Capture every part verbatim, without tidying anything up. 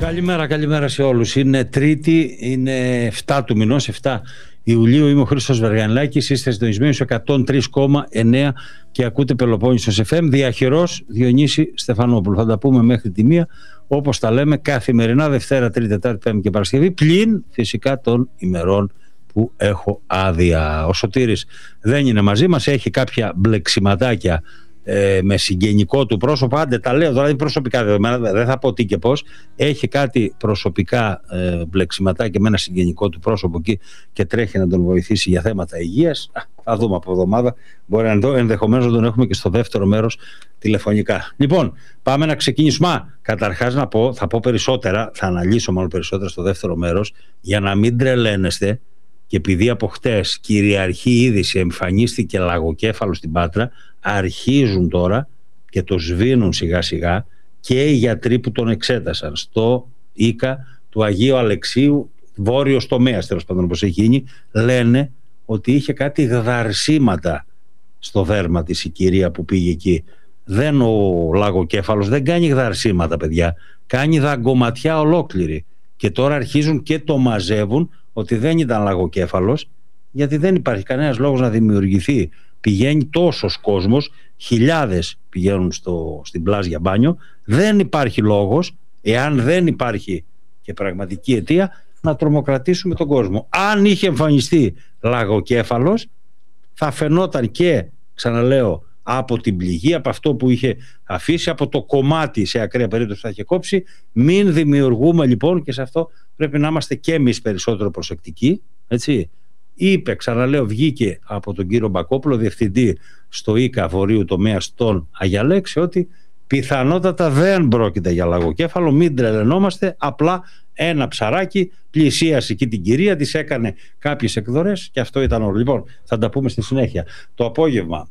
Καλημέρα, καλημέρα σε όλους. Είναι Τρίτη, είναι εφτά του μηνός, εφτά Ιουλίου. Είμαι ο Χρήστος Βεργανλάκης, είστε συντονισμένοι στο εκατόν τρία κόμμα εννέα και ακούτε Πελοπόννησος εφ εμ. Διαχειρός Διονύση Στεφανόπουλου. Θα τα πούμε μέχρι τη μία, όπως τα λέμε καθημερινά, Δευτέρα, Τρίτη, Τετάρτη, Πέμπτη και Παρασκευή, πλην φυσικά των ημερών που έχω άδεια. Ο Σωτήρης δεν είναι μαζί μας, έχει κάποια μπλεξιματάκια Ε, με συγγενικό του πρόσωπο, άντε τα λέω δηλαδή προσωπικά δεδομένα, δεν θα πω τι και πώς, έχει κάτι προσωπικά ε, μπλεξιματάκια με ένα συγγενικό του πρόσωπο εκεί και τρέχει να τον βοηθήσει για θέματα υγείας. Α, θα δούμε από εβδομάδα, μπορεί να δω, ενδεχομένως να τον έχουμε και στο δεύτερο μέρος τηλεφωνικά. Λοιπόν, πάμε να ξεκινήσουμε. Καταρχάς να πω, θα πω περισσότερα, θα αναλύσω μάλλον περισσότερα στο δεύτερο μέρος, για να μην τρελαίνεστε. Και επειδή από χτες κυριαρχή είδηση, εμφανίστηκε λαγοκέφαλο στην Πάτρα, αρχίζουν τώρα και το σβήνουν σιγά σιγά και οι γιατροί που τον εξέτασαν στο ΙΚΑ του Αγίου Αλεξίου, βόρειος τομέας τέλος πάντων όπως έχει γίνει, λένε ότι είχε κάτι γδαρσίματα στο δέρμα της η κυρία που πήγε εκεί. Δεν ο λαγοκέφαλος δεν κάνει γδαρσίματα, παιδιά, κάνει δαγκωματιά ολόκληρη και τώρα αρχίζουν και το μαζεύουν ότι δεν ήταν λαγοκέφαλος, γιατί δεν υπάρχει κανένας λόγος να δημιουργηθεί. Πηγαίνει τόσος κόσμος, χιλιάδες πηγαίνουν στο, στην πλάζ για μπάνιο, δεν υπάρχει λόγος, εάν δεν υπάρχει και πραγματική αιτία, να τρομοκρατήσουμε τον κόσμο. Αν είχε εμφανιστεί λαγοκέφαλος, θα φαινόταν και, ξαναλέω, από την πληγή, από αυτό που είχε αφήσει, από το κομμάτι σε ακραία περίπτωση που θα είχε κόψει. Μην δημιουργούμε λοιπόν, και σε αυτό πρέπει να είμαστε και εμείς περισσότερο προσεκτικοί, έτσι. Είπε, ξαναλέω, βγήκε από τον κύριο Μπακόπουλο, διευθυντή στο ΙΚΑ βορείου τομέα στον Αγιαλέξη, ότι πιθανότατα δεν πρόκειται για λαγοκέφαλο, μην τρελαινόμαστε, απλά ένα ψαράκι πλησίασε εκεί την κυρία, της έκανε κάποιες εκδορές και αυτό ήταν όλο. Λοιπόν, θα τα πούμε στη συνέχεια. Το απόγευμα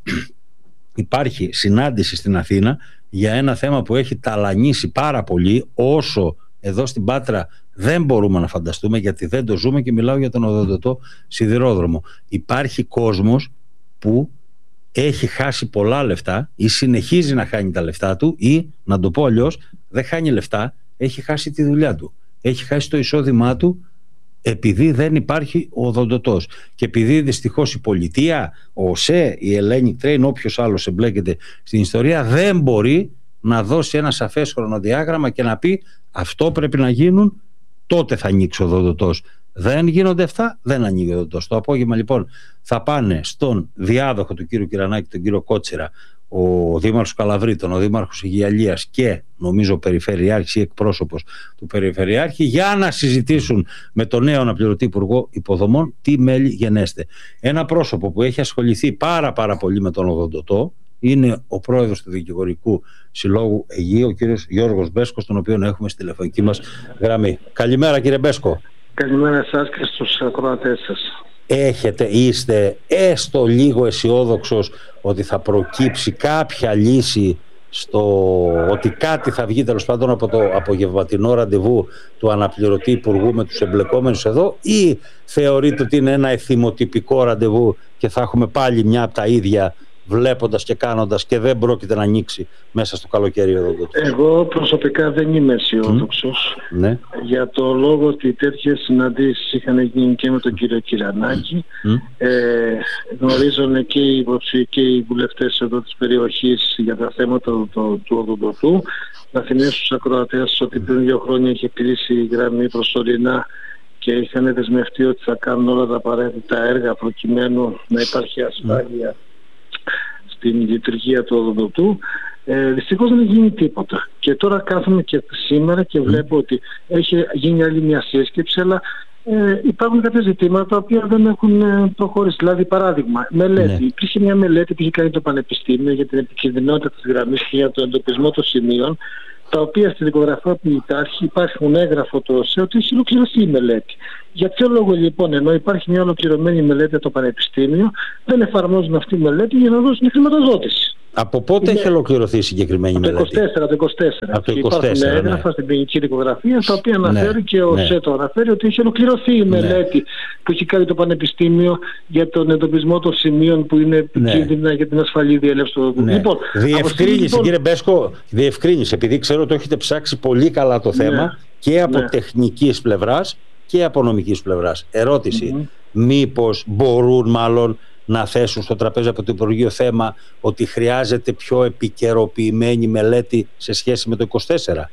υπάρχει συνάντηση στην Αθήνα για ένα θέμα που έχει ταλανίσει πάρα πολύ, όσο εδώ στην Πάτρα δεν μπορούμε να φανταστούμε, γιατί δεν το ζούμε, και μιλάω για τον οδοντοτό σιδηρόδρομο. Υπάρχει κόσμος που έχει χάσει πολλά λεφτά ή συνεχίζει να χάνει τα λεφτά του, ή να το πω αλλιώς, δεν χάνει λεφτά, έχει χάσει τη δουλειά του, έχει χάσει το εισόδημά του, επειδή δεν υπάρχει ο οδοντοτός. Και επειδή δυστυχώς η πολιτεία, ο ΟΣΕ, η Hellenic Train, όποιος άλλος εμπλέκεται στην ιστορία, δεν μπορεί να δώσει ένα σαφές χρονοδιάγραμμα και να πει αυτό πρέπει να γίνουν, τότε θα ανοίξει ο οδοντοτός. Δεν γίνονται αυτά, δεν ανοίγει ο οδοντοτός. Το απόγευμα λοιπόν θα πάνε στον διάδοχο του κύριου Κυρανάκη, τον κύριο Κότσιρα, ο δήμαρχος Καλαβρίτων, ο δήμαρχος Αιγιαλίας και νομίζω ο περιφερειάρχης ή εκπρόσωπος του περιφερειάρχη, για να συζητήσουν με τον νέο αναπληρωτή υπουργό υποδομών τι μέλη γενέστε. Ένα πρόσωπο που έχει ασχοληθεί πάρα πάρα πολύ με τον οδοντοτό είναι ο πρόεδρος του Δικηγορικού Συλλόγου Αιγαίου, ο κύριος Γιώργος Μπέσκος, τον οποίο έχουμε στη τηλεφωνική μας γραμμή. Καλημέρα κύριε Μπέσκο. Καλημέρα εσάς και στους ακροατές σας. Έχετε, είστε έστω λίγο αισιόδοξος ότι θα προκύψει κάποια λύση, στο ότι κάτι θα βγει τέλος πάντων από το απογευματινό ραντεβού του αναπληρωτή υπουργού με τους εμπλεκόμενους εδώ, ή θεωρείτε ότι είναι ένα εθιμοτυπικό ραντεβού και θα έχουμε πάλι μια από τα ίδια, βλέποντας και κάνοντας, και δεν πρόκειται να ανοίξει μέσα στο καλοκαίρι εδώ? Εγώ προσωπικά δεν είμαι αισιόδοξος, mm. ναι. για το λόγο ότι τέτοιες συναντήσεις είχαν γίνει και με τον κύριο Κυρανάκη. Mm. Ε, γνωρίζουν και οι, και οι βουλευτές εδώ της περιοχής για τα θέματα του, του, του οδοντοτού. Να θυμίσω στους ακροατές ότι πριν δύο χρόνια είχε κλείσει η γραμμή προσωρινά και είχαν δεσμευτεί ότι θα κάνουν όλα τα απαραίτητα έργα προκειμένου να υπάρχει ασφάλεια στην λειτουργία του οδοντοτού. Ε, δυστυχώς δεν έχει γίνει τίποτα. Και τώρα κάθομαι και σήμερα και βλέπω ότι έχει γίνει άλλη μια σύσκεψη, αλλά ε, υπάρχουν κάποια ζητήματα τα οποία δεν έχουν ε, προχωρήσει. Δηλαδή, παράδειγμα, μελέτη. Ναι. Υπήρχε μια μελέτη που είχε κάνει το Πανεπιστήμιο για την επικινδυνότητα της γραμμής και για τον εντοπισμό των σημείων, τα οποία στη δικογραφία που υπάρχει υπάρχουν έγγραφο το ΟΣΕ ότι έχει ολοκληρωθεί η μελέτη. Για ποιο λόγο λοιπόν, ενώ υπάρχει μια ολοκληρωμένη μελέτη από το Πανεπιστήμιο, δεν εφαρμόζουν αυτή τη μελέτη για να δώσουν χρηματοδότηση? Από πότε είναι... έχει ολοκληρωθεί η συγκεκριμένη από μελέτη? Το είκοσι τέσσερα. Από το είκοσι τέσσερα. Υπάρχουν έγγραφα, ναι, στην ποινική δικογραφία, στα οποία αναφέρει, ναι, και ο ναι. ΣΕΤΟ αναφέρει ότι έχει ολοκληρωθεί η μελέτη, ναι, που έχει κάνει το Πανεπιστήμιο για τον εντοπισμό των σημείων που είναι επικίνδυνα, ναι, για την ασφαλή διέλευση του οδού. Ναι. Λοιπόν, διευκρίνησε, λοιπόν... κύριε Μπέσκο, διευκρίνησε, επειδή ξέρω ότι έχετε ψάξει πολύ καλά το θέμα, ναι, και από, ναι, τεχνικής πλευράς και από νομικής πλευράς. Ερώτηση, mm-hmm. μήπως μπορούν μάλλον να θέσουν στο τραπέζι από το Υπουργείο θέμα ότι χρειάζεται πιο επικαιροποιημένη μελέτη σε σχέση με το είκοσι τέσσερα?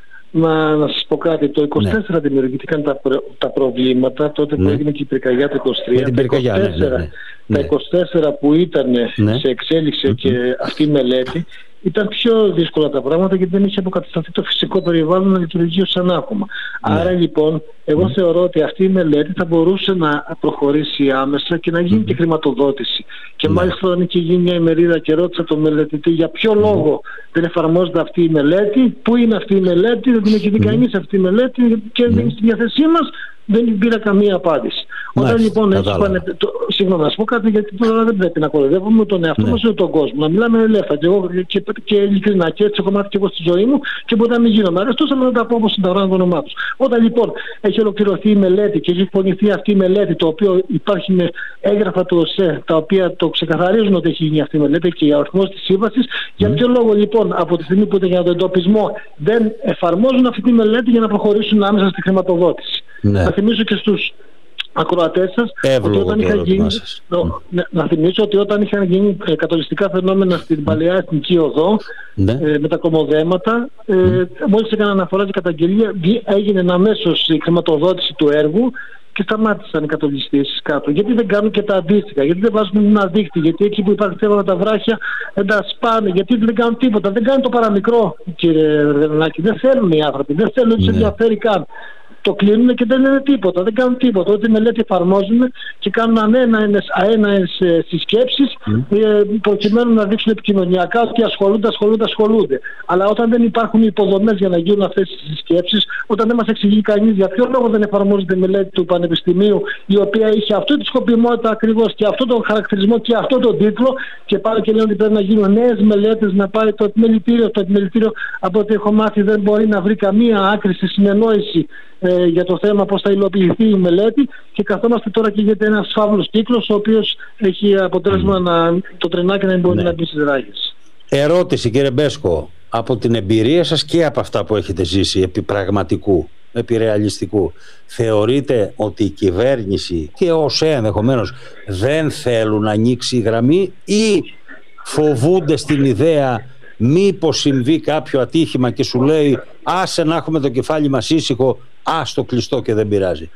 Μα να σας πω κάτι, το είκοσι τέσσερα, ναι, δημιουργήθηκαν τα, προ, τα προβλήματα τότε που, ναι, έγινε και η πυρκαγιά του είκοσι τρία. την πυρκαγιά, ναι, ναι, ναι. Τα είκοσι τέσσερα που ήταν, ναι, σε εξέλιξη, mm-hmm. και αυτή η μελέτη, ήταν πιο δύσκολα τα πράγματα, γιατί δεν είχε αποκατασταθεί το φυσικό περιβάλλον να λειτουργεί ως ανάκωμα. Ναι. Άρα λοιπόν, εγώ mm. θεωρώ ότι αυτή η μελέτη θα μπορούσε να προχωρήσει άμεσα και να γίνει mm. και χρηματοδότηση. Και ναι. μάλιστα όταν είχε γίνει μια ημερίδα και ρώτησα τον μελετητή για ποιο mm. λόγο δεν εφαρμόζεται αυτή η μελέτη, πού είναι αυτή η μελέτη, δεν την έχει δει κανείς mm. αυτή η μελέτη και δεν είναι στη διάθεσή μας. Δεν πήρα καμία απάντηση. Όταν λοιπόν έτσι πάνε. Το, συγγνώμη, να σου πω κάτι, γιατί τώρα δεν πρέπει να κοροϊδεύουμε τον εαυτό, ναι, μας ή τον κόσμο. Να μιλάμε ελεύθερα και, εγώ, και, και ειλικρινά, και έτσι έχω μάθει και εγώ στη ζωή μου, και μπορεί να μην γίνομαι αρεστός, αλλά να τα πω όπως συνταγράμμα το όνομά του. Όταν λοιπόν έχει ολοκληρωθεί η μελέτη και έχει εκπονηθεί αυτή η μελέτη, το οποίο υπάρχει με έγγραφα του ΟΣΕ, τα οποία το ξεκαθαρίζουν ότι έχει γίνει αυτή η μελέτη και ο αριθμός της σύμβασης, mm. για ποιο λόγο λοιπόν από τη στιγμή που ήταν για τον εντοπισμό δεν εφαρμόζουν αυτή τη μελέτη για να προχωρήσουν άμεσα στη χρηματοδότηση? Ναι. Να θυμίσω και στους ακροατές σας ότι όταν είχαν γίνει, το, ναι, να θυμίσω ότι όταν είχαν γίνει ε, κατολιστικά φαινόμενα στην Παλαιά Εθνική Οδό, ναι, ε, με τα κομμωδέματα, ε, mm. μόλις έκανα αναφορά και καταγγελία, έγινε αμέσως η χρηματοδότηση του έργου και σταμάτησαν οι κατολιστήσεις κάτω. Γιατί δεν κάνουν και τα αντίστοιχα, γιατί δεν βάζουν ένα δίκτυο, γιατί εκεί που υπάρχει θέμα με τα βράχια δεν τα σπάνε, γιατί δεν κάνουν τίποτα, δεν κάνουν το παραμικρό, κύριε Βερνάκη, δεν θέλουν οι άνθρωποι, δεν θέλουν, δεν τους ενδιαφέρει καν. Το κλείνουν και δεν λένε τίποτα, δεν κάνουν τίποτα. Ό,τι μελέτη εφαρμόζουν και κάνουν ανέναες, αέναες ε, συσκέψεις mm. ε, προκειμένου να δείξουν επικοινωνιακά ότι ασχολούνται, ασχολούνται, ασχολούνται. Αλλά όταν δεν υπάρχουν υποδομές για να γίνουν αυτές τις συσκέψεις, όταν δεν μας εξηγεί κανείς για ποιο λόγο δεν εφαρμόζεται η μελέτη του Πανεπιστημίου, η οποία είχε αυτή τη σκοπιμότητα ακριβώς και αυτό τον χαρακτηρισμό και αυτό τον τίτλο, και πάλι και λένε ότι πρέπει να γίνουν νέες μελέτες, να πάει το επιμελητήριο. Το επιμελητήριο, από ό,τι έχω μάθει, δεν μπορεί να βρει καμία άκρηση συνεννόηση ε, για το θέμα πώς θα υλοποιηθεί η μελέτη, και καθόμαστε τώρα και γίνεται ένας φαύλος κύκλος, ο οποίος έχει αποτέλεσμα mm. να, το τρενάκι να μην μπορεί, ναι, να μπει στις ράγες. Ερώτηση, κύριε Μπέσκο, από την εμπειρία σας και από αυτά που έχετε ζήσει επί πραγματικού, επί ρεαλιστικού, θεωρείτε ότι η κυβέρνηση και ο ΟΣΕ ενδεχομένως δεν θέλουν να ανοίξει η γραμμή, ή φοβούνται στην ιδέα μήπως συμβεί κάποιο ατύχημα και σου λέει άσε να έχουμε το κεφάλι μας ήσυχο, ας το κλειστό και δεν πειράζει?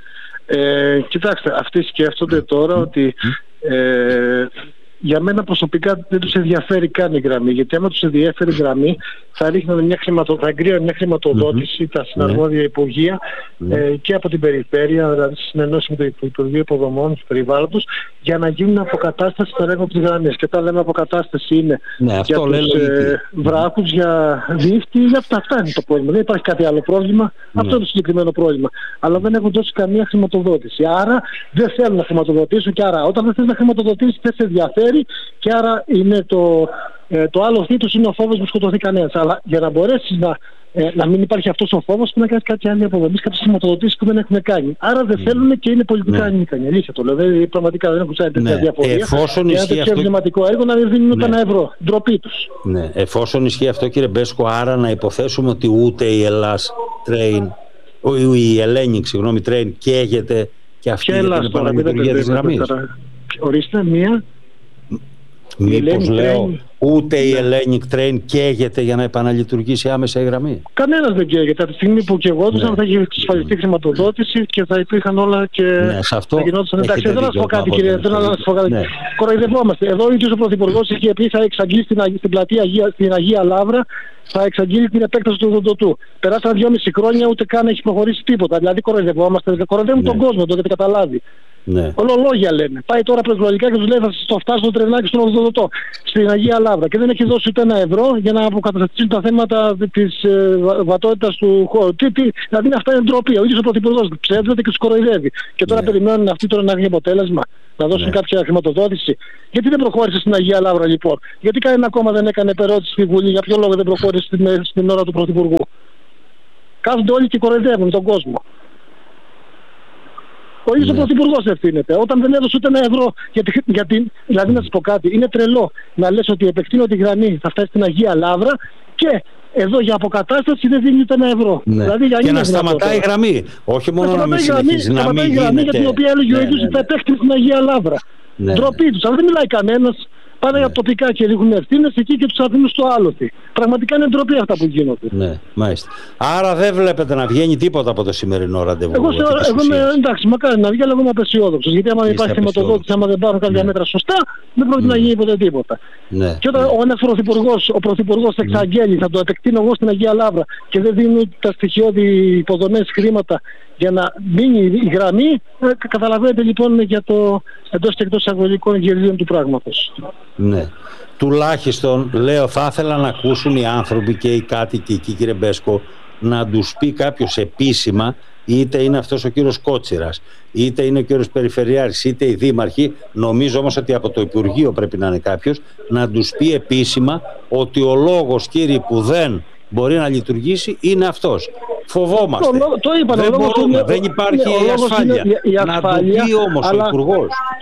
Ε, κοιτάξτε, αυτοί σκέφτονται τώρα ότι ε, για μένα προσωπικά δεν τους ενδιαφέρει καν η γραμμή, γιατί άμα τους ενδιαφέρει η γραμμή θα ρίχνουν μια, χρηματο... θα μια χρηματοδότηση mm-hmm. τα συναρμόδια υπουργεία mm-hmm. ε, και από την περιφέρεια, δηλαδή συνεννόηση με το Υπουργείο Υποδομών του Περιβάλλοντος, για να γίνουν αποκατάσταση των έργων της γραμμής. Και όταν λέμε αποκατάσταση είναι ναι, για τους ε, βράχους, για δίφτη, για αυτά, αυτά είναι το πρόβλημα. Δεν υπάρχει κάτι άλλο πρόβλημα. Mm-hmm. Αυτό είναι το συγκεκριμένο πρόβλημα. Αλλά δεν έχουν δώσει καμία χρηματοδότηση. Άρα δεν θέλουν να χρηματοδοτήσουν, και άρα όταν δεν θέλουν να χρηματοδοτήσουν δεν σε ενδιαφέρει, και άρα είναι το, ε, το άλλο θήτος είναι ο φόβος που σκοτωθεί κανένας. Αλλά για να μπορέσεις να, ε, να μην υπάρχει αυτός ο φόβος, πρέπει να κάνεις κάτι άλλο αποδομής, κάποιες χρηματοδοτήσεις που δεν έχουμε κάνει. Άρα δεν θέλουν και είναι πολιτικά ανίκανοι. Mm. Αλήθεια το λέω. Δηλαδή, πραγματικά δεν έχουν σαν τέτοια ναι. διαφορία. Εφόσον για ένα τέτοιο εμβληματικό έργο να μην δίνουν ούτε ναι. ένα ευρώ. Ντροπή τους. Ναι. Εφόσον ισχύει αυτό, κύριε Μπέσκο, άρα να υποθέσουμε ότι ούτε η Ελλάς Train, η Hellenic, συγγνώμη, Train καίγεται και αυτή για την επαναλειτουργία της γραμμής. Ορίστε μία. Μήπως λέω train, ούτε η ναι. Hellenic Train καίγεται για να επαναλειτουργήσει άμεσα η γραμμή? Κανένας δεν καίγεται. Από τη στιγμή που καιγόντουσαν ναι. θα είχε εξασφαλιστεί χρηματοδότηση και θα υπήρχαν όλα και ναι, σε αυτό θα γινόντουσαν. Εντάξει, δεν να σου πω κάτι, κύριε. Δεν να σου πω κάτι. Ναι. Κοροϊδευόμαστε. Εδώ ο ίδιος ο Πρωθυπουργός είχε πει θα εξαγγείλει στην, στην πλατεία Αγία, στην Αγία Λαύρα, θα εξαγγείλει την επέκταση του οδοντοτού. Περάσαν δυόμιση χρόνια, ούτε καν έχει προχωρήσει τίποτα. Δηλαδή κοροϊδευόμαστε. Κοροϊδεύουν ναι. τον κόσμο, το έχετε καταλάβει. Ναι. Ολολόγια λένε. Πάει τώρα προεκλογικά και του λέει θα στο φτάσω το τρενάκι στον οδοντοτό στην Αγία Λαύρα, και δεν έχει δώσει ούτε ένα ευρώ για να αποκαταστήσουν τα θέματα της ε, βατότητας του χώρου. Τι, τι, δηλαδή αυτά είναι ντροπή. Ο ίδιος ο Πρωθυπουργός ψεύδεται και τους κοροϊδεύει. Και τώρα ναι. περιμένουν αυτοί τώρα να έχει αποτέλεσμα. να δώσουν ναι. κάποια χρηματοδότηση. Γιατί δεν προχώρησε στην Αγία Λαύρα λοιπόν? Γιατί κανένα κόμμα δεν έκανε επερώτηση στη Βουλή? Για ποιο λόγο δεν προχώρησε στην, στην ώρα του Πρωθυπουργού? Κάθονται όλοι και κοροϊδεύουν τον κόσμο. Ο ίδιος ναι. ο Πρωθυπουργός ευθύνεται. Όταν δεν έδωσε ούτε ένα ευρώ, γιατί, γιατί, δηλαδή να σας πω κάτι, είναι τρελό να λες ότι επεκτείνω τη γραμμή, θα φτάσει στην Αγία Λαύρα και εδώ για αποκατάσταση δεν δίνει ούτε ένα ευρώ. Ναι. Δηλαδή, για και να σταματάει η γραμμή. Όχι μόνο να, να μην συνεχίζει, να μην γίνεται. Γραμμή για την οποία έλεγε ο ίδιος ότι θα επέκτηνε στην Αγία Λαύρα. Ναι. Ντροπή τους, αλλά δεν μιλάει κανένας. Πάνε ναι. τοπικά και ρίχνουν ευθύνες εκεί και τους αφήνουν στο άλοθη. Πραγματικά είναι ντροπή αυτά που γίνονται. Ναι, μάλιστα. Άρα δεν βλέπετε να βγαίνει τίποτα από το σημερινό ραντεβού? Εγώ, σε, εγώ είμαι, εντάξει, μακάρι να βγει, αλλά εγώ είμαι απεσιόδοξος. Γιατί άμα υπάρχει χρηματοδότηση, άμα δεν πάρουν κάποια ναι. μέτρα σωστά, δεν πρόκειται ναι. να γίνει ποτέ τίποτα. Ναι. Και όταν ναι. ο ένας πρωθυπουργός, ο πρωθυπουργός ναι. εξαγγέλει, θα το επεκτείνω εγώ στην Αγία Λαύρα και δεν δίνουν τα στοιχειώδη υποδομές, χρήματα για να μείνει η γραμμή, καταλαβαίνετε λοιπόν για το εντός και εκτός αγωγικών γελίων του πράγματος. Ναι. Τουλάχιστον, λέω, θα ήθελα να ακούσουν οι άνθρωποι και οι κάτοικοι εκεί, κύριε Μπέσκο, να τους πει κάποιος επίσημα, είτε είναι αυτός ο κύριος Κότσιρας, είτε είναι ο κύριος Περιφερειάρχης, είτε οι δήμαρχοι, νομίζω όμως ότι από το Υπουργείο πρέπει να είναι κάποιος, να τους πει επίσημα ότι ο λόγος, κύριοι, που δεν μπορεί να λειτουργήσει είναι αυτός. Φοβόμαστε. Το, το είπα, δεν μπορούμε, είναι, δεν υπάρχει είναι, η ασφάλεια. Είναι, η ασφάλεια. Να το πει όμως αλλά... ο Υπουργός.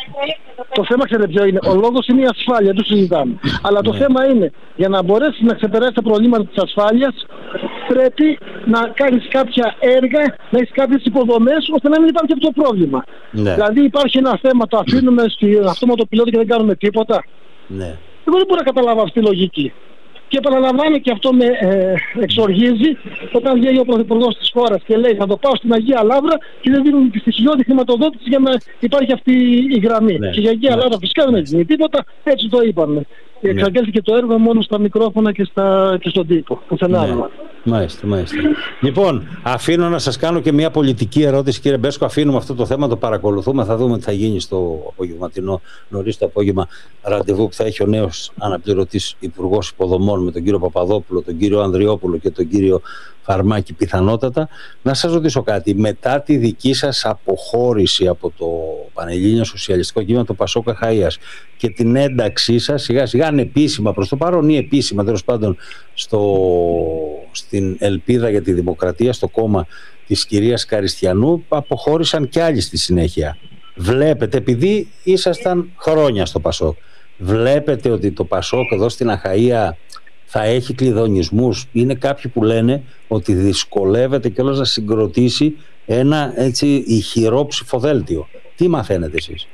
Το θέμα ξέρετε ποιο είναι? Ο λόγος είναι η ασφάλεια, το συζητάμε. Αλλά το ναι. θέμα είναι, για να μπορέσεις να ξεπεράσεις τα προβλήματα της ασφάλειας, πρέπει να κάνεις κάποια έργα, να έχεις κάποιες υποδομές, ώστε να μην υπάρχει αυτό το πρόβλημα. Ναι. Δηλαδή υπάρχει ένα θέμα, το αφήνουμε στον αυτόματο πιλότο και δεν κάνουμε τίποτα. Ναι. Εγώ δεν μπορώ να καταλάβω αυτή τη λογική. Και επαναλαμβάνω, και αυτό με ε, εξοργίζει, όταν βγαίνει ο Πρωθυπουργός της χώρας και λέει θα το πάω στην Αγία Λαύρα και δεν δίνουν τη στοιχειώδη χρηματοδότηση για να υπάρχει αυτή η γραμμή. Ναι. Και για Αγία ναι. Λαύρα φυσικά δεν έχει γίνει τίποτα, έτσι το είπαμε. Ναι. Εξαγγέλθηκε το έργο μόνο στα μικρόφωνα και, στα, και στον τύπο. Πουθενά άλλο. Ναι. Μάλιστα, μάλιστα. Λοιπόν, αφήνω να σας κάνω και μια πολιτική ερώτηση, κύριε Μπέσκο. Αφήνουμε αυτό το θέμα, το παρακολουθούμε. Θα δούμε τι θα γίνει στο απογευματινό, νωρίς το απόγευμα, ραντεβού που θα έχει ο νέος αναπληρωτής Υπουργός Υποδομών με τον κύριο Παπαδόπουλο, τον κύριο Ανδριόπουλο και τον κύριο Φαρμάκη, πιθανότατα. Να σας ρωτήσω κάτι. Μετά τη δική σας αποχώρηση από το Πανελλήνιο Σοσιαλιστικό Κίνημα, το Πασόκ Αχαΐας, και την ένταξή σας σιγά σιγά ανεπίσημα προς το παρόν ή επίσημα τέλος πάντων στο, στην Ελπίδα για τη Δημοκρατία, στο κόμμα της κυρίας Καριστιανού, αποχώρησαν κι άλλοι στη συνέχεια. Βλέπετε, επειδή ήσασταν χρόνια στο Πασόκ, βλέπετε ότι το Πασόκ εδώ στην Αχαΐα θα έχει κλειδονισμούς? Είναι κάποιοι που λένε ότι δυσκολεύεται κιόλας να συγκροτήσει ένα έτσι ηχηρό ψηφοδέλτιο. Τι μαθαίνετε εσείς?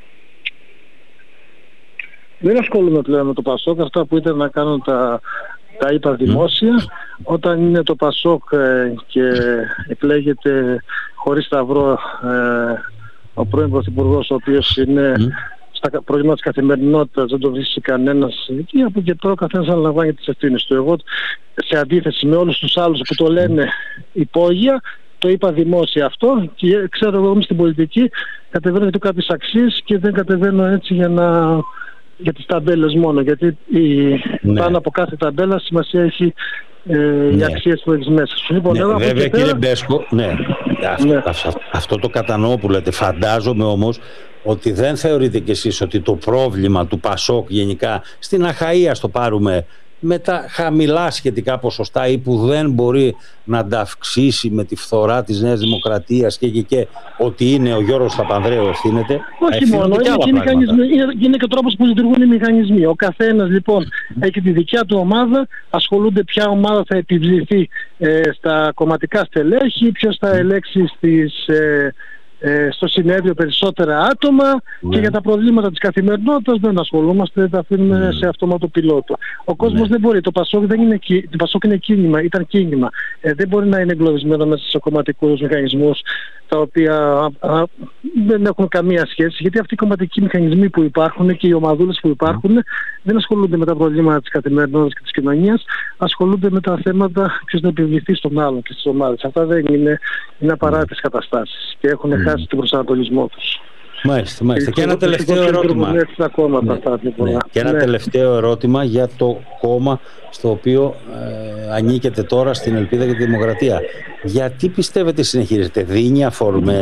Δεν ασχολούμαι πλέον με το Πασόκ. Αυτά που ήταν να κάνω τα, τα είπα δημόσια. Mm. Όταν είναι το Πασόκ ε, και εκλέγεται χωρίς σταυρό ε, ο πρώην Πρωθυπουργός, ο οποίος είναι mm. στα προβλήματα της καθημερινότητας, δεν το βρίσκει κανένας, και από και τώρα ο καθένας αναλαμβάνει τις ευθύνες του. Εγώ, σε αντίθεση με όλους τους άλλους που το λένε υπόγεια, το είπα δημόσια αυτό, και ξέρω εγώ είμαι στην πολιτική, κατεβαίνω για το κάποιες αξίες και δεν κατεβαίνω έτσι για να... για τις ταμπέλες μόνο, γιατί η... ναι. πάνω από κάθε ταμπέλα σημασία έχει ε, ναι. οι αξίες που έχεις μέσα σου. Λοιπόν, ναι, βέβαια κύριε πέρα... Μπέσκο, ναι. Αυτό, ναι. αυτό, αυτό το κατανοώ που λέτε. Φαντάζομαι όμως ότι δεν θεωρείτε κι εσείς ότι το πρόβλημα του Πασόκ γενικά στην Αχαΐα, το πάρουμε, με τα χαμηλά σχετικά ποσοστά ή που δεν μπορεί να τα αυξήσει με τη φθορά της Νέας Δημοκρατίας και, και, και ότι είναι ο Γιώργος Παπανδρέου ευθύνεται? Όχι μόνο, είναι και, οι μηχανισμοί, είναι, είναι και ο τρόπος που λειτουργούν οι μηχανισμοί. Ο καθένας λοιπόν έχει τη δικιά του ομάδα, ασχολούνται ποια ομάδα θα επιβληθεί ε, στα κομματικά στελέχη, ποιος θα ελέξει στις... Ε, στο συνέδριο περισσότερα άτομα, ναι. και για τα προβλήματα της καθημερινότητας δεν ασχολούμαστε, τα αφήνουμε ναι. σε αυτόματο πιλότο. Ο κόσμος ναι. δεν μπορεί, το Πασόκ, δεν είναι, το Πασόκ είναι κίνημα, ήταν κίνημα. Ε, δεν μπορεί να είναι εγκλωβισμένο μέσα σε κομματικούς μηχανισμούς τα οποία α, α, δεν έχουν καμία σχέση, γιατί αυτοί οι κομματικοί μηχανισμοί που υπάρχουν και οι ομαδούλες που υπάρχουν mm. δεν ασχολούνται με τα προβλήματα της καθημερινότητας και της κοινωνίας, ασχολούνται με τα θέματα ποιος να επιβληθεί στον άλλον και στις ομάδες. Αυτά δεν είναι, είναι απαράδεκτες mm. καταστάσεις και έχουν mm. χάσει τον προσανατολισμό τους. Μάλιστα, μάλιστα. Και, και ένα τελευταίο ερώτημα. Ναι. Ναι. Αυτά, ναι. Και ένα ναι. τελευταίο ερώτημα για το κόμμα στο οποίο ε, ανήκετε τώρα, στην Ελπίδα για τη Δημοκρατία. Γιατί πιστεύετε συνεχίζετε? Δίνει αφορμές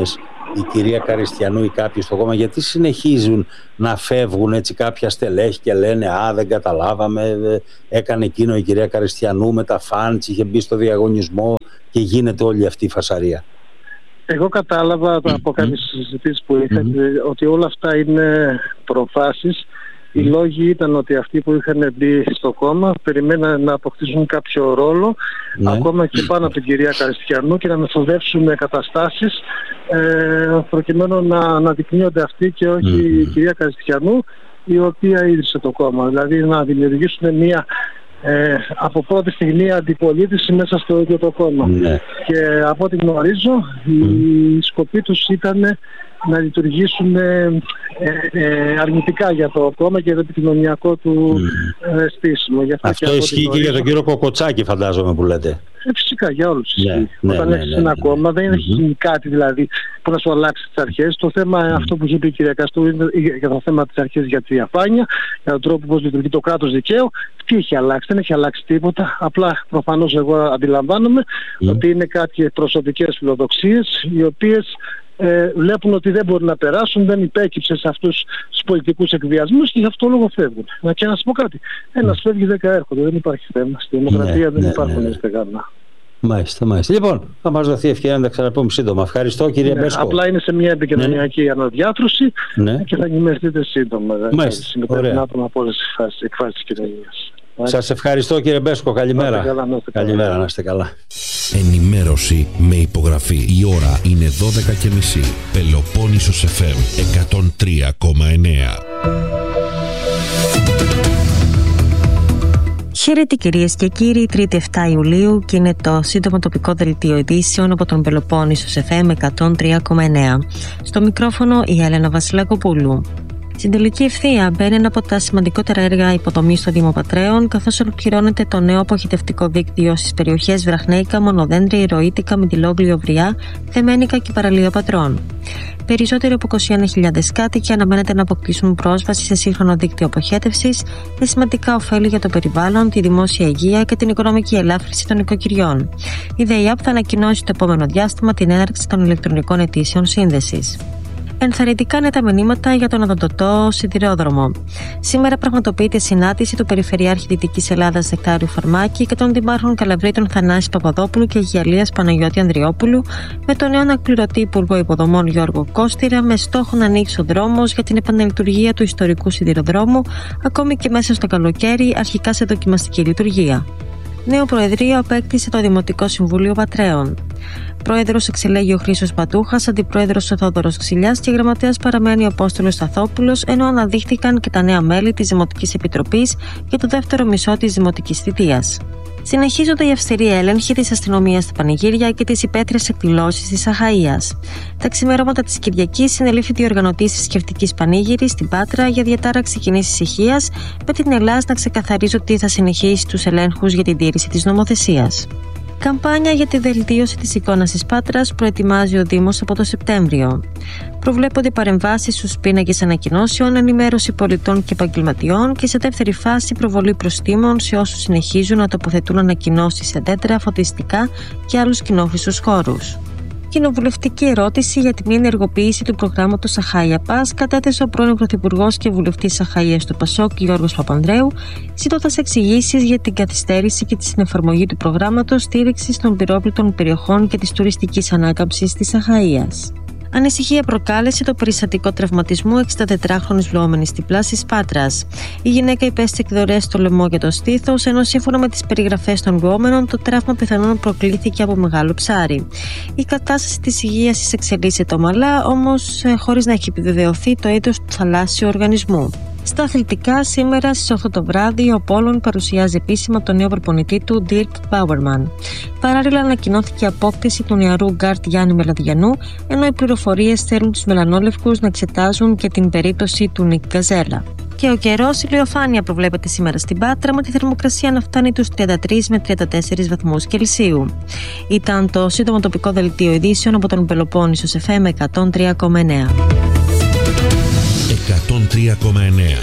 η κυρία Καριστιανού ή κάποιοι στο κόμμα, γιατί συνεχίζουν να φεύγουν έτσι κάποια στελέχη και λένε «Α, δεν καταλάβαμε, έκανε εκείνο η κυρία Καριστιανού με τα φαντς, είχε μπει στο διαγωνισμό» και γίνεται όλη αυτή η φασαρία. Εγώ κατάλαβα mm-hmm. από κάποιες συζητήσεις που είχα mm-hmm. ότι όλα αυτά είναι προφάσεις. Οι λόγοι ήταν ότι αυτοί που είχαν μπει στο κόμμα περιμέναν να αποκτήσουν κάποιο ρόλο, ναι. ακόμα και πάνω από την κυρία Καριστιανού, και να μεθοδεύσουν καταστάσεις ε, προκειμένου να αναδεικνύονται αυτοί και όχι mm-hmm. η κυρία Καριστιανού, η οποία ίδρυσε το κόμμα. Δηλαδή να δημιουργήσουν μια ε, από πρώτη στιγμή αντιπολίτευση μέσα στο ίδιο το κόμμα. Ναι. Και από ό,τι γνωρίζω, mm. η σκοπή τους ήταν να λειτουργήσουν ε, ε, αρνητικά για το κόμμα και το επικοινωνιακό του mm. ε, στήσιμο. Αυτό, Αυτό ισχύει και για τον κύριο Κοκοτσάκη, φαντάζομαι, που λέτε. Ε, φυσικά, για όλους ναι, ισχύει. Ναι, Όταν ναι, έχεις ναι, ένα ναι, κόμμα, δεν mm-hmm. έχει κάτι δηλαδή που να σου αλλάξει τις αρχές. Το θέμα, mm. αυτό που είχε πει η κυρία Καστού, είναι για το θέμα της αρχής για τη διαφάνεια, για τον τρόπο πώς λειτουργεί το κράτος δικαίου. Τι έχει αλλάξει? Δεν έχει αλλάξει τίποτα. Απλά προφανώς εγώ αντιλαμβάνομαι mm. ότι είναι κάποιες προσωπικές φιλοδοξίες, οι οποίες Ε, βλέπουν ότι δεν μπορούν να περάσουν, δεν υπέκυψε σε αυτούς τους πολιτικούς εκβιασμούς και γι' αυτό λόγο φεύγουν. Να και να σας πω κάτι. Ένας mm. φεύγει, δέκα έρχονται. Δεν υπάρχει θέμα. Στη δημοκρατία ναι, δεν ναι, υπάρχουν ναι, ναι. Μάλιστα, μάλιστα. Λοιπόν, θα μας δοθεί ευκαιρία να τα ξαναπούμε σύντομα. Ευχαριστώ, κύριε ναι, Μπέσκο. Απλά είναι σε μια επικοινωνιακή ναι. αναδιάθρωση ναι. και θα ενημερωθείτε σύντομα. Μάλιστα. Συμπεριλαμβάνω από όλες τις εκφάσεις της κοινωνίας. Σας ευχαριστώ, κύριε Μπέσκο. Καλημέρα. Να καλά, να Καλημέρα, να είστε καλά. Ενημέρωση με υπογραφή. Η ώρα είναι δώδεκα και μισή. Πελοπόννησος εφ εμ εκατόν τρία κόμμα εννέα. Χαίρετε κυρίες και κύριοι, Τρίτη επτά Ιουλίου και είναι το σύντομο τοπικό δελτίο ειδήσεων από τον Πελοπόννησος εφ εμ εκατόν τρία κόμμα εννέα. Στο μικρόφωνο η Έλενα Βασιλακοπούλου. Στην τελική ευθεία μπαίνει ένα από τα σημαντικότερα έργα υποδομής στο Δήμο Πατρέων, καθώς ολοκληρώνεται το νέο αποχετευτικό δίκτυο στις περιοχές Βραχνέικα, Μονοδέντρια, Ηρωίτικα, Μητυλόγλιο, Βριά, Θεμένικα και Παραλία Πατρών. Περισσότεροι από είκοσι ένα χιλιάδες κάτοικοι αναμένεται να αποκτήσουν πρόσβαση σε σύγχρονο δίκτυο αποχέτευσης, με σημαντικά ωφέλη για το περιβάλλον, τη δημόσια υγεία και την οικονομική ελάφρυνση των οικοκυριών. Η ΔΕΙΑΠ θα ανακοινώσει το επόμενο διάστημα την έναρξη των ηλεκτρονικών αιτήσεων σύνδεσης. Ενθαρρυντικά είναι τα μηνύματα για τον οδοντοτό σιδηρόδρομο. Σήμερα πραγματοποιείται συνάντηση του Περιφερειάρχη Δυτικής Ελλάδας Δεκτάριου Φαρμάκη και των Δημάρχων Καλαβρίτων Θανάση Παπαδόπουλου και Αγιαλίας Παναγιώτη Ανδριόπουλου, με τον νέο αναπληρωτή Υπουργό Υποδομών Γιώργο Κώστηρα, με στόχο να ανοίξει ο δρόμος για την επαναλειτουργία του ιστορικού σιδηροδρόμου, ακόμη και μέσα στο καλοκαίρι, αρχικά σε δοκιμαστική λειτουργία. Νέο Προεδρείο απέκτησε το Δημοτικό Συμβούλιο Πατρέων. Πρόεδρος εξελέγει ο Χρήστος Πατούχας, αντιπρόεδρος ο Θόδωρος Ξυλιάς και γραμματέας παραμένει ο Απόστολος Σταθόπουλος, ενώ αναδείχθηκαν και τα νέα μέλη της Δημοτικής Επιτροπής για το δεύτερο μισό της Δημοτικής θητείας. Συνεχίζονται οι αυστηροί έλεγχοι της αστυνομίας στα πανηγύρια και τις υπαίθριες εκδηλώσεις της Αχαΐας. Τα ξημερώματα της Κυριακής συνελήφθη διοργανωτής θρησκευτικής πανήγυρης στην Πάτρα για διατάραξη κοινής ησυχίας, με την Ελλάδα να ξεκαθαρίζει ότι θα συνεχίσει τους ελέγχους για την τήρηση της νομοθεσίας. Καμπάνια για τη βελτίωση της εικόνας της Πάτρας προετοιμάζει ο Δήμος από το Σεπτέμβριο. Προβλέπονται παρεμβάσεις στους πίνακες ανακοινώσεων, ενημέρωση πολιτών και επαγγελματιών και σε δεύτερη φάση προβολή προστίμων σε όσους συνεχίζουν να τοποθετούν ανακοινώσεις σε δέντρα, φωτιστικά και άλλους κοινόχρηστους χώρους. Κοινοβουλευτική ερώτηση για την μη ενεργοποίηση του προγράμματος Αχάΐα Πας κατέθεσε ο πρώην Πρωθυπουργός και βουλευτής Αχαΐας του Πασόκ Γιώργος Παπανδρέου, ζητώντας εξηγήσεις για την καθυστέρηση και τη συνεφαρμογή του προγράμματος στήριξης των πυρόπληκτων περιοχών και της τουριστικής ανάκαμψης της Αχαΐας. Ανησυχία προκάλεσε το περιστατικό τραυματισμού εξηντατετράχρονης λουόμενης τυπλάς Πάτρας. Η γυναίκα υπέστη εκδορές στο λαιμό και το στήθος, ενώ σύμφωνα με τις περιγραφές των λουόμενων, το τραύμα πιθανόν προκλήθηκε από μεγάλο ψάρι. Η κατάσταση της υγείας της εξελίσσεται ομαλά, όμως χωρίς να έχει επιβεβαιωθεί το είδος του θαλάσσιου οργανισμού. Στα αθλητικά, σήμερα στις οκτώ το βράδυ, ο Πόλων παρουσιάζει επίσημα τον νέο προπονητή του, Dirk Bauerman. Παράλληλα, ανακοινώθηκε η απόκτηση του νεαρού γκάρτ Γιάννη Μελαδιανού, ενώ οι πληροφορίες θέλουν τους μελανόλευκους να εξετάζουν και την περίπτωση του Νικ Γκαζέλα. Και ο καιρός, ηλιοφάνεια προβλέπεται σήμερα στην Πάτρα, με τη θερμοκρασία να φτάνει τους τριάντα τρεις με τριάντα τέσσερις βαθμούς Κελσίου. Ήταν το σύντομο τοπικό δελτίο ειδήσεων από τον Πελοπόννησος εφ εμ εκατόν τρία κόμμα εννέα. εκατόν τρία κόμμα εννέα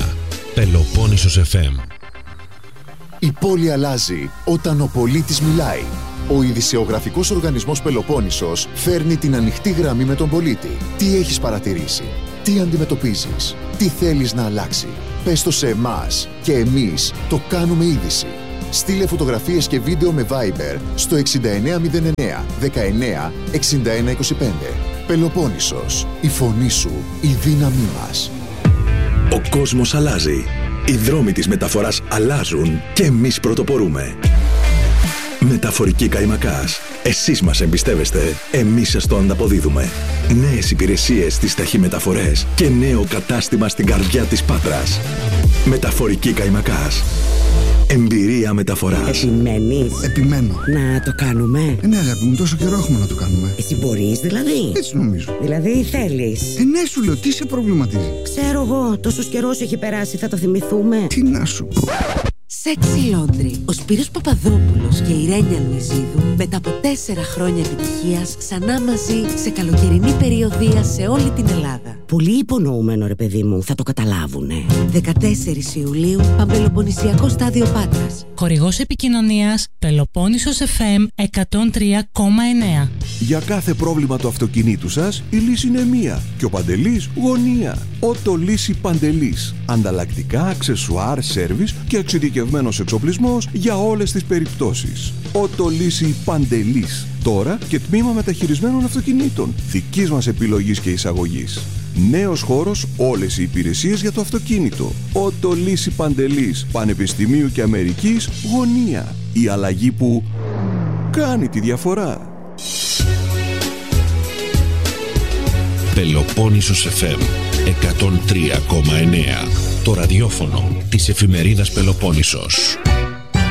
Πελοπόννησος εφ εμ. Η πόλη αλλάζει όταν ο πολίτης μιλάει. Ο ειδησεογραφικός οργανισμός Πελοπόννησος φέρνει την ανοιχτή γραμμή με τον πολίτη. Τι έχεις παρατηρήσει, τι αντιμετωπίζεις, τι θέλεις να αλλάξει. Πες το σε εμάς και εμείς το κάνουμε είδηση. Στείλε φωτογραφίες και βίντεο με Viber στο εξήντα εννέα μηδέν εννέα δεκαεννέα εξήντα ένα είκοσι πέντε. Πελοπόννησος, η φωνή σου, η δύναμή μας. Ο κόσμος αλλάζει. Οι δρόμοι της μεταφοράς αλλάζουν και εμείς πρωτοπορούμε. Μεταφορική Καϊμακάς. Εσείς μας εμπιστεύεστε, εμείς σας το ανταποδίδουμε. Νέες υπηρεσίες στις ταχυμεταφορές και νέο κατάστημα στην καρδιά της Πάτρας. Μεταφορική Καϊμακάς. Εμπειρία μεταφοράς. Επιμένεις? Επιμένω. Να το κάνουμε? Ε, ναι, αγάπη μου, τόσο καιρό έχουμε να το κάνουμε. Εσύ μπορείς δηλαδή? Έτσι νομίζω. Δηλαδή θέλεις? Ε, ναι, σου λέω, τι σε προβληματίζει? Ξέρω εγώ, τόσος καιρός έχει περάσει, θα το θυμηθούμε. Τι να σου πω. Sexy Laundry. Ο Σπύρος Παπαδόπουλος και η Ρένια Λουιζίδου μετά από τέσσερα χρόνια επιτυχίας ξανά μαζί σε καλοκαιρινή περιοδεία σε όλη την Ελλάδα. Πολύ υπονοούμενο ρε παιδί μου, θα το καταλάβουνε. δεκατέσσερις Ιουλίου, Παμπελοποννησιακό στάδιο Πάτρας. Χορηγός επικοινωνίας Πελοπόννησος εφ εμ εκατόν τρία κόμμα εννέα. Για κάθε πρόβλημα του αυτοκινήτου σας, η λύση είναι μία και ο Παντελής γωνία. Ότο Λύση Παντελής. Ανταλλακτικά, αξεσουάρ, σέρβις και εξειδικευμένος εξοπλισμός για όλες τις περιπτώσεις. Ότο Λύση Παντελής. Τώρα και τμήμα μεταχειρισμένων αυτοκινήτων. Δικής μας επιλογής και εισαγωγής. Νέος χώρος, όλες οι υπηρεσίες για το αυτοκίνητο. Ότο Λύση Παντελής. Πανεπιστημίου και Αμερικής γωνία. Η αλλαγή που κάνει τη διαφορά. Πελοπόννησος εφ εμ εκατόν τρία κόμμα εννέα. Το ραδιόφωνο της εφημερίδας Πελοπόννησος.